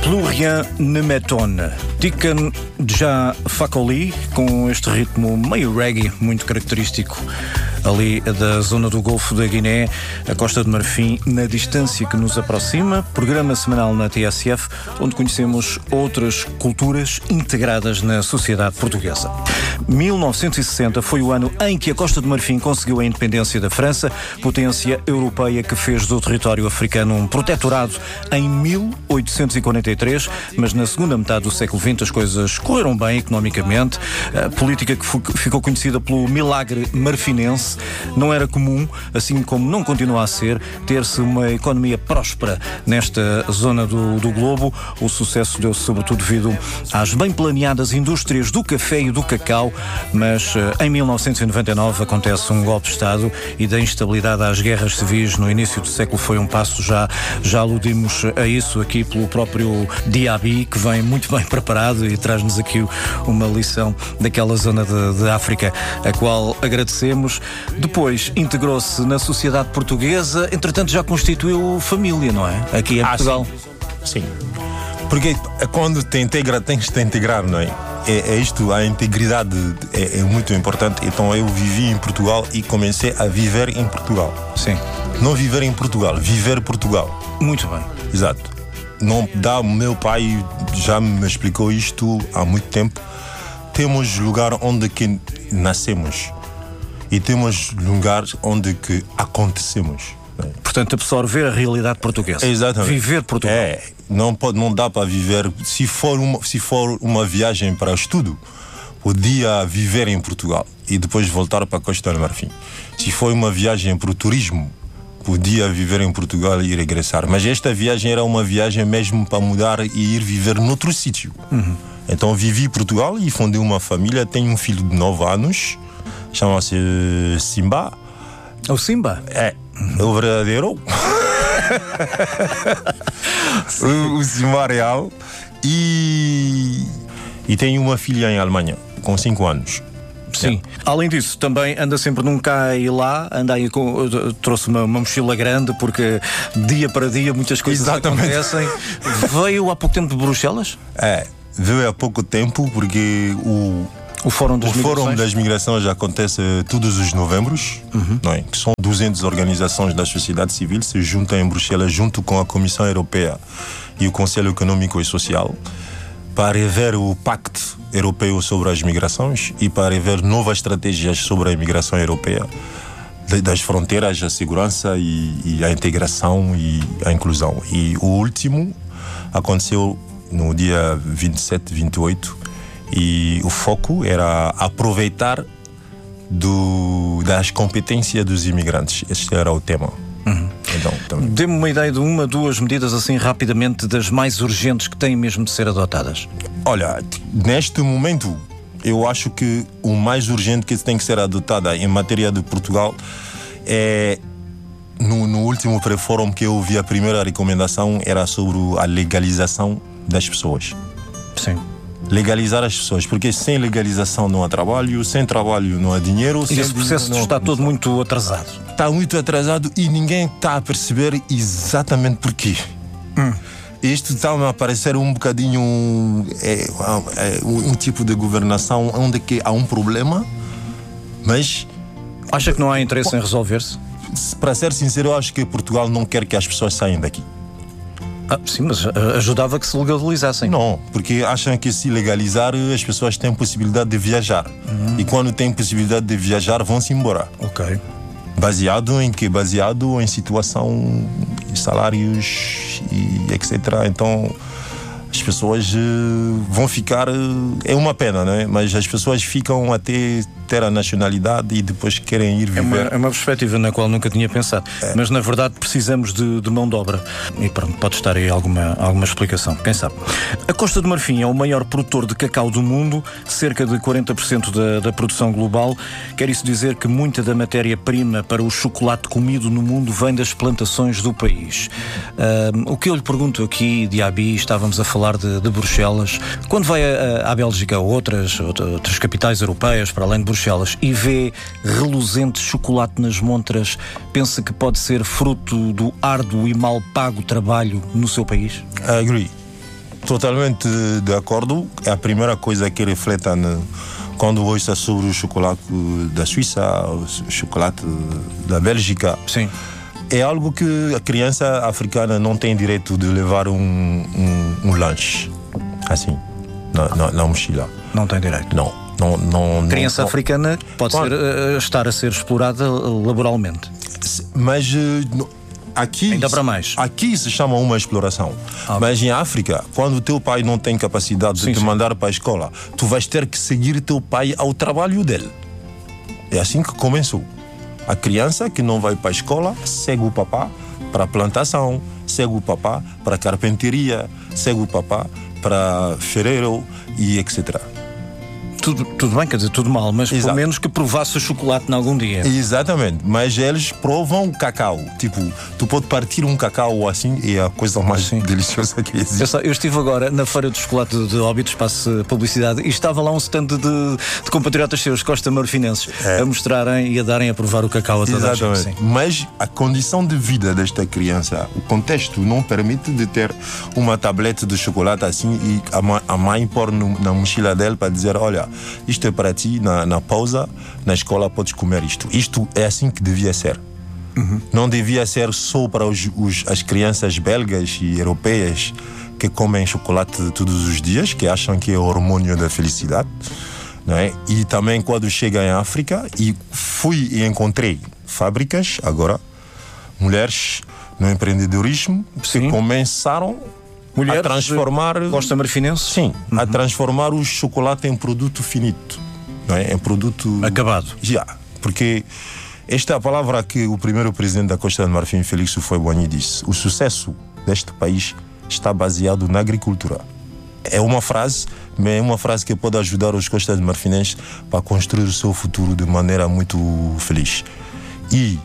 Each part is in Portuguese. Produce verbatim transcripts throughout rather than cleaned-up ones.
Plus rien ne m'étonne. Tiken Jah Fakoly, com este ritmo meio reggae, muito característico ali da zona do Golfo da Guiné, a Costa de Marfim, na distância que nos aproxima. Programa semanal na T S F, onde conhecemos outras culturas integradas na sociedade portuguesa. mil novecentos e sessenta foi o ano em que a Costa de Marfim conseguiu a independência da França, potência europeia que fez do território africano um protetorado em mil oitocentos e quarenta e três, mas na segunda metade do século vinte as coisas correram bem economicamente. A política que ficou conhecida pelo milagre marfinense não era comum, assim como não continua a ser, ter-se uma economia próspera nesta zona do, do globo. O sucesso deu-se sobretudo devido às bem planeadas indústrias do café e do cacau, mas em mil novecentos e noventa e nove acontece um golpe de Estado e da instabilidade às guerras civis no início do século foi um passo, já, já aludimos a isso aqui pelo próprio Diaby, que vem muito bem preparado e traz-nos aqui uma lição daquela zona de, de África, a qual agradecemos. Depois integrou-se na sociedade portuguesa, entretanto já constituiu família, não é? Aqui em ah, Portugal. Sim. sim. Porque quando te integra, tens de te integrar, não é? É, é isto, a integridade é, é muito importante. Então eu vivi em Portugal e comecei a viver em Portugal. Sim. Não viver em Portugal, viver Portugal. Muito bem. Exato. Não dá, meu pai já me explicou isto há muito tempo. Temos lugar onde que nascemos e temos lugares onde que acontecemos. Portanto, absorver a realidade portuguesa. Exatamente. Viver Portugal. É, não, pode, não dá para viver. Se for, uma, se for uma viagem para estudo, podia viver em Portugal e depois voltar para a Costa do Marfim. Se for uma viagem para o turismo, podia viver em Portugal e regressar. Mas esta viagem era uma viagem mesmo para mudar e ir viver noutro sítio. Uhum. Então vivi em Portugal e fundei uma família. Tenho um filho de nove anos, chama-se Simba. O Simba? É, é o verdadeiro. o, o Simba real. E, e tenho uma filha em Alemanha, com cinco anos. Sim. É. Além disso, também anda sempre num cá e lá, anda aí com, trouxe uma, uma mochila grande, porque dia para dia muitas coisas Exatamente. acontecem. Veio há pouco tempo de Bruxelas? É, veio há pouco tempo, porque o, o Fórum das o Migrações, Fórum das Migrações acontece todos os novembros, uhum. não é? Que são duzentas organizações da sociedade civil se juntam em Bruxelas junto com a Comissão Europeia e o Conselho Econômico e Social, para rever o Pacto Europeu sobre as Migrações e para rever novas estratégias sobre a imigração europeia, das fronteiras, a segurança e, e a integração e a inclusão. E o último aconteceu no dia vinte e sete, vinte e oito, e o foco era aproveitar do, das competências dos imigrantes. Este era o tema. Uhum. Então, dê-me uma ideia de uma, duas medidas assim rapidamente das mais urgentes que têm mesmo de ser adotadas. Olha, neste momento eu acho que o mais urgente que tem que ser adotado em matéria de Portugal é no, no último pré-fórum que eu vi, a primeira recomendação era sobre a legalização das pessoas. Sim. Legalizar as pessoas, porque sem legalização não há trabalho, sem trabalho não há dinheiro. E esse processo não... está todo muito atrasado. Está muito atrasado e ninguém está a perceber exatamente porquê. Hum. Isto está a parecer um bocadinho é, é, um, um tipo de governação onde que há um problema, mas... Acha que não há interesse em resolver-se? Para ser sincero, eu acho que Portugal não quer que as pessoas saiam daqui. Ah, sim, mas ajudava que se legalizassem. Não, porque acham que se legalizar as pessoas têm possibilidade de viajar. Uhum. E quando têm possibilidade de viajar, vão-se embora. Ok. Baseado em quê? Baseado em situação, salários e etcétera. Então as pessoas uh, vão ficar... Uh, é uma pena, né? Mas as pessoas ficam até ter a nacionalidade e depois querem ir viver. É uma, é uma perspectiva na qual nunca tinha pensado. É. Mas na verdade precisamos de, de mão de obra. E pronto, pode estar aí alguma, alguma explicação, quem sabe. A Costa do Marfim é o maior produtor de cacau do mundo, cerca de quarenta por cento da, da produção global. Quer isso dizer que muita da matéria-prima para o chocolate comido no mundo vem das plantações do país. Uh, o que eu lhe pergunto aqui, Diaby, estávamos a falar de, de Bruxelas. Quando vai a, a, à Bélgica ou outras, outras capitais europeias, para além de Bruxelas, e vê reluzente chocolate nas montras, pensa que pode ser fruto do árduo e mal pago trabalho no seu país? I agree. totalmente de acordo. É a primeira coisa que reflete no, quando ouça sobre o chocolate da Suíça, o chocolate da Bélgica. Sim. É algo que a criança africana não tem direito de levar um, um, um lanche assim, na, na, na mochila. Não tem direito. Não. não, não criança não, africana pode ser, uh, estar a ser explorada laboralmente. Mas uh, aqui, ainda para mais. Aqui se chama uma exploração. Ah, mas em África, quando o teu pai não tem capacidade sim, de te sim. mandar para a escola, tu vais ter que seguir teu pai ao trabalho dele. É assim que começou. A criança que não vai para a escola segue o papá para a plantação, segue o papá para a carpintaria, segue o papá para ferreiro e etcétera. Tudo, tudo bem, quer dizer, tudo mal, mas Exato. Pelo menos que provasse o chocolate em algum dia. Exatamente, mas eles provam cacau. Tipo, tu pode partir um cacau assim e é a coisa mais sim. deliciosa que existe. Eu, só, eu estive agora na feira de chocolate de Óbidos, espaço publicidade, e estava lá um stand de, de compatriotas seus, costa-marfinenses, é. a mostrarem e a darem a provar o cacau a toda Exatamente. a gente. Sim. Mas a condição de vida desta criança, o contexto não permite de ter uma tablete de chocolate assim e a mãe, a mãe pôr no, na mochila dele para dizer, olha, isto é para ti, na, na pausa, na escola podes comer isto. Isto é assim que devia ser. Uhum. Não devia ser só para os, os, as crianças belgas e europeias que comem chocolate todos os dias, que acham que é o hormônio da felicidade. Não é? E também quando chega em África, e fui e encontrei fábricas, agora, mulheres no empreendedorismo, sim. que começaram Mulheres a transformar costa-marfinense? Sim, uhum. a transformar o chocolate em produto finito, não é? Em produto acabado. Já, porque esta é a palavra que o primeiro presidente da Costa do Marfim, Félix Houphouët-Boigny, disse. O sucesso deste país está baseado na agricultura. É uma frase, mas é uma frase que pode ajudar os costas-marfinenses para construir o seu futuro de maneira muito feliz. E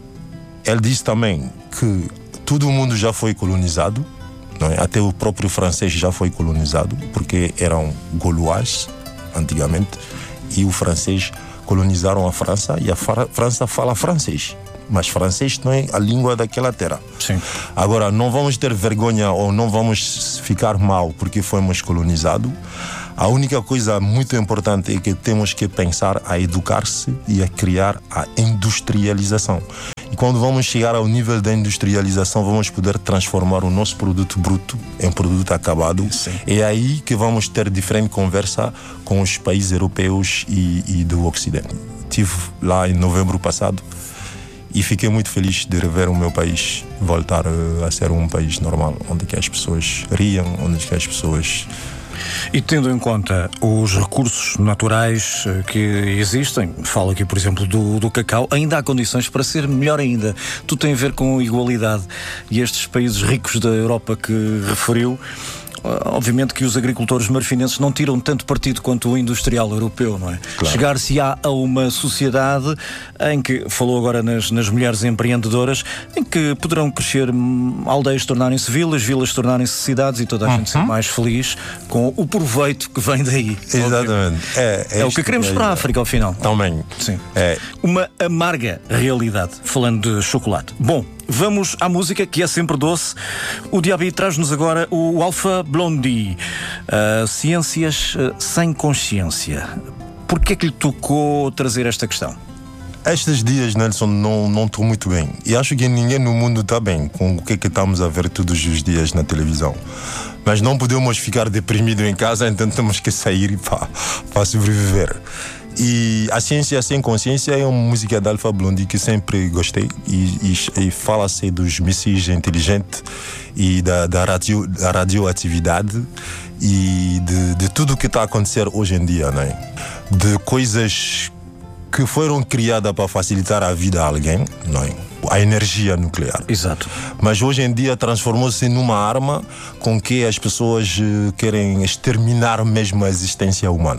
ele disse também que todo o mundo já foi colonizado. Não é? Até o próprio francês já foi colonizado, porque eram gaulois antigamente, e o francês colonizaram a França, e a França fala francês, mas francês não é a língua daquela terra. Sim. Agora, não vamos ter vergonha ou não vamos ficar mal porque fomos colonizados. A única coisa muito importante é que temos que pensar a educar-se e a criar a industrialização. E quando vamos chegar ao nível da industrialização, vamos poder transformar o nosso produto bruto em produto acabado. Sim. É aí que vamos ter diferente conversa com os países europeus e, e do Ocidente. Estive lá em novembro passado e fiquei muito feliz de rever o meu país voltar a ser um país normal, onde que as pessoas riam, onde que as pessoas... E tendo em conta os recursos naturais que existem, falo aqui por exemplo do, do cacau, ainda há condições para ser melhor ainda. Tudo tem a ver com igualdade, e estes países ricos da Europa que referiu, obviamente que os agricultores marfinenses não tiram tanto partido quanto o industrial europeu, não é? Claro. Chegar-se-á a uma sociedade em que, falou agora nas, nas mulheres empreendedoras, em que poderão crescer aldeias tornarem-se vilas, vilas tornarem-se cidades, e toda a uhum. gente ser mais feliz com o proveito que vem daí. Exatamente. É, é, é o que queremos para a África, ao final. Também. Sim. É. Uma amarga realidade, falando de chocolate. Bom, vamos à música, que é sempre doce. O Diaby traz-nos agora o Alpha Blondy, uh, Ciências uh, Sem Consciência. Porquê é que lhe tocou trazer esta questão? Estes dias, Nelson, não não estou muito bem. E acho que ninguém no mundo está bem com o que é que estamos a ver todos os dias na televisão. Mas não podemos ficar deprimidos em casa, então temos que sair para, para sobreviver. E a Ciência Sem Consciência é uma música da Alpha Blondy que sempre gostei, e, e, e fala-se dos mísseis inteligentes e da, da, radio, da radioatividade e de, de tudo o que está a acontecer hoje em dia, né? De coisas que foram criadas para facilitar a vida a alguém, não é? A energia nuclear. Exato. Mas hoje em dia transformou-se numa arma com que as pessoas querem exterminar mesmo a existência humana.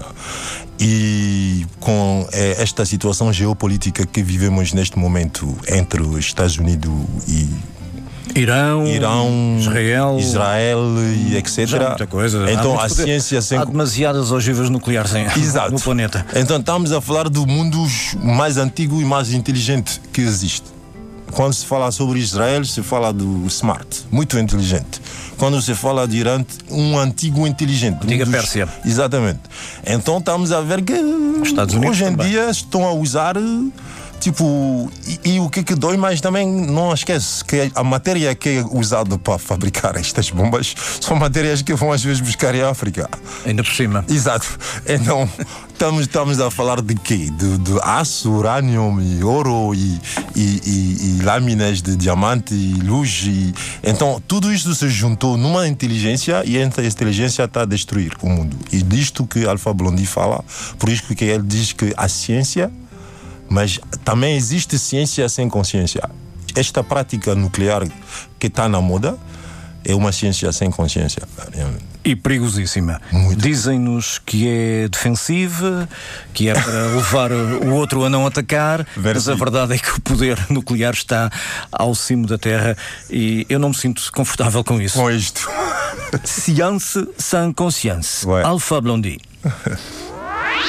E com é, esta situação geopolítica que vivemos neste momento entre os Estados Unidos e Irão, Irão Israel, Israel e etcétera. Muita coisa. Então a ciência sem... Há demasiadas ogivas nucleares em... no planeta. Então estamos a falar do mundo mais antigo e mais inteligente que existe, Quando se fala sobre Israel, se fala do smart, muito inteligente. Quando se fala de Irã, um antigo inteligente. Antiga um dos... Pérsia. Exatamente. Então estamos a ver que Estados Unidos hoje em também. dia estão a usar, tipo, e, e o que que dói mais também, não esquece que a matéria que é usada para fabricar estas bombas são matérias que vão às vezes buscar em África. Ainda por cima. Exato. Então, estamos, estamos a falar de quê? De, de aço, urânio e ouro e, e, e, e lâminas de diamante e luz. E... Então, tudo isto se juntou numa inteligência e essa inteligência está a destruir o mundo. E disto que Alpha Blondy fala, por isso que ele diz que a ciência, mas também existe ciência sem consciência. Esta prática nuclear que está na moda é uma ciência sem consciência. E perigosíssima. Muito. Dizem-nos que é defensiva, que é para levar o outro a não atacar, mas a verdade é que o poder nuclear está ao cimo da Terra e eu não me sinto confortável com isso. Com isto. Science sans conscience. Ouais. Alpha Blondy.